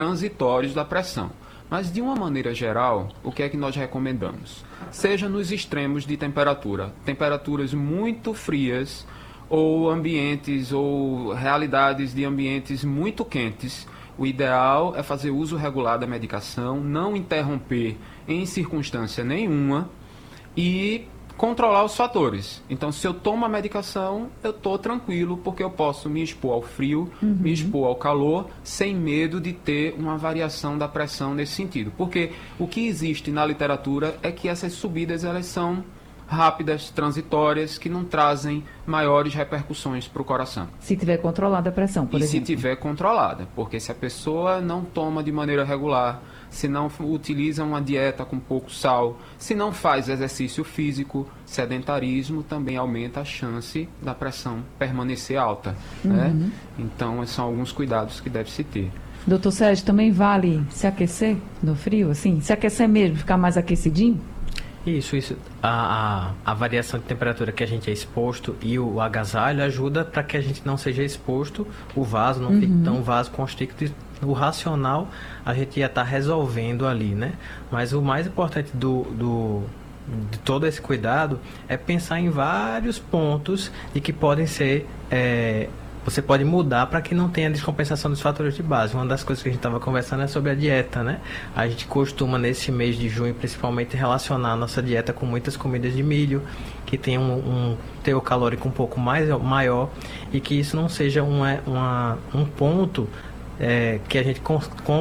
transitórios da pressão. Mas, de uma maneira geral, o que é que nós recomendamos? Seja nos extremos de temperatura, temperaturas muito frias ou ambientes ou realidades de ambientes muito quentes, o ideal é fazer uso regular da medicação, não interromper em circunstância nenhuma e controlar os fatores. Então, se eu tomo a medicação, eu estou tranquilo, porque eu posso me expor ao frio, me expor ao calor, sem medo de ter uma variação da pressão nesse sentido. Porque o que existe na literatura é que essas subidas elas são rápidas, transitórias, que não trazem maiores repercussões para o coração. Se tiver controlada a pressão, por exemplo. E se tiver controlada, porque se a pessoa não toma de maneira regular, se não utiliza uma dieta com pouco sal, se não faz exercício físico, sedentarismo também aumenta a chance da pressão permanecer alta, né? Então, são alguns cuidados que deve-se ter. Doutor Sérgio, também vale se aquecer no frio, assim? Se aquecer mesmo, ficar mais aquecidinho? Isso. A variação de temperatura que a gente é exposto e o agasalho ajuda para que a gente não seja exposto, o vaso não fique tão vasoconstricto. O racional a gente ia estar resolvendo ali, né? Mas o mais importante de todo esse cuidado é pensar em vários pontos e que podem ser... você pode mudar para que não tenha descompensação dos fatores de base. Uma das coisas que a gente estava conversando é sobre a dieta, né? A gente costuma, nesse mês de junho, principalmente, relacionar a nossa dieta com muitas comidas de milho, que tem um teor calórico um pouco maior, e que isso não seja um ponto que a gente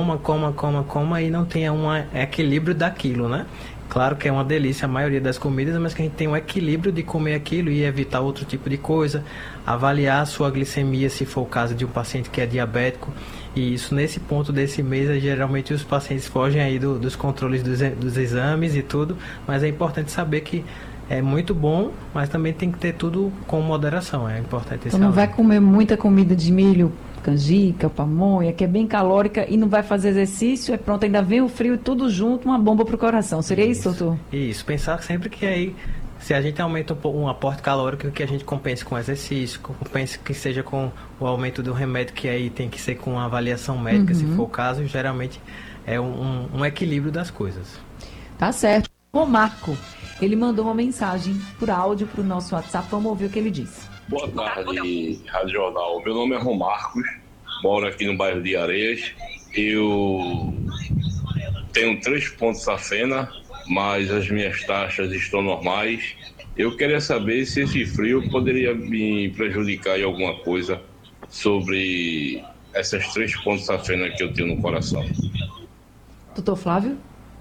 coma e não tenha um equilíbrio daquilo, né? Claro que é uma delícia a maioria das comidas, mas que a gente tem um equilíbrio de comer aquilo e evitar outro tipo de coisa, avaliar a sua glicemia, se for o caso de um paciente que é diabético, e isso nesse ponto desse mês, geralmente os pacientes fogem aí dos controles dos exames e tudo, mas é importante saber que é muito bom, mas também tem que ter tudo com moderação, é importante esse Então não vai comer muita comida de milho, canjica, pamonha, que é bem calórica e não vai fazer exercício, pronto, ainda vem o frio e tudo junto, uma bomba pro coração. Seria isso, doutor? Isso, pensar sempre que aí, se a gente aumenta um aporte calórico, que a gente compense com exercício, compense que seja com o aumento do remédio, que aí tem que ser com uma avaliação médica, se for o caso, geralmente é um equilíbrio das coisas. Tá certo. O Marco, ele mandou uma mensagem por áudio pro nosso WhatsApp, vamos ouvir o que ele disse. Boa tarde, Rádio Jornal. Meu nome é Romarcos, moro aqui no bairro de Areias. Eu tenho 3 pontos safena, mas as minhas taxas estão normais. Eu queria saber se esse frio poderia me prejudicar em alguma coisa sobre essas 3 pontos safena que eu tenho no coração. Doutor Flávio?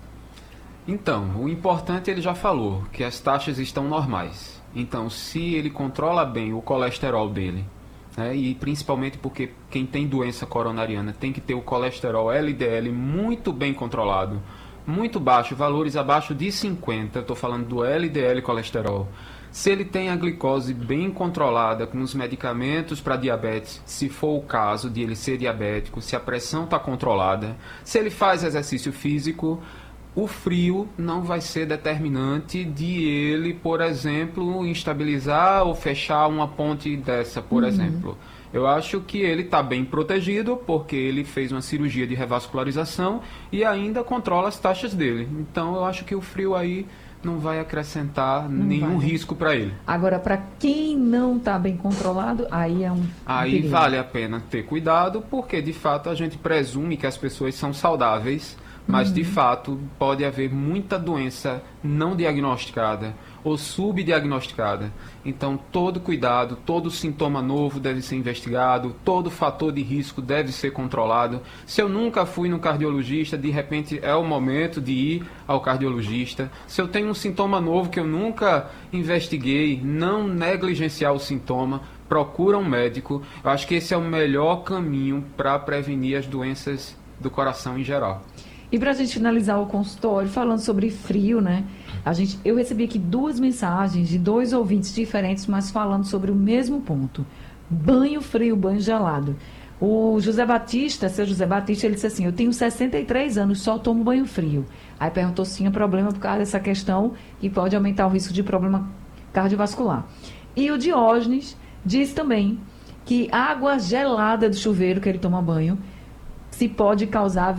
Então, o importante ele já falou, que as taxas estão normais. Então, se ele controla bem o colesterol dele, né, e principalmente porque quem tem doença coronariana tem que ter o colesterol LDL muito bem controlado, muito baixo, valores abaixo de 50, estou falando do LDL colesterol. Se ele tem a glicose bem controlada com os medicamentos para diabetes, se for o caso de ele ser diabético, se a pressão está controlada, se ele faz exercício físico, o frio não vai ser determinante de ele, por exemplo, instabilizar ou fechar uma ponte dessa, por exemplo. Eu acho que ele está bem protegido porque ele fez uma cirurgia de revascularização e ainda controla as taxas dele. Então, eu acho que o frio aí não vai acrescentar nenhum risco para ele. Agora, para quem não está bem controlado, aí é Aí perigo. vale a pena ter cuidado, porque de fato a gente presume que as pessoas são saudáveis, mas de fato pode haver muita doença não diagnosticada ou subdiagnosticada. Então todo cuidado, todo sintoma novo deve ser investigado, todo fator de risco deve ser controlado. Se eu nunca fui no cardiologista, de repente é o momento de ir ao cardiologista. Se eu tenho um sintoma novo que eu nunca investiguei, não negligenciar o sintoma, procura um médico. Eu acho que esse é o melhor caminho para prevenir as doenças do coração em geral. E para a gente finalizar o consultório, falando sobre frio, né? Eu recebi aqui 2 mensagens de 2 ouvintes diferentes, mas falando sobre o mesmo ponto. Banho frio, banho gelado. O José Batista, seu José Batista, ele disse assim, eu tenho 63 anos, só tomo banho frio. Aí perguntou se tinha problema por causa dessa questão que pode aumentar o risco de problema cardiovascular. E o Diógenes diz também que a água gelada do chuveiro que ele toma banho se pode causar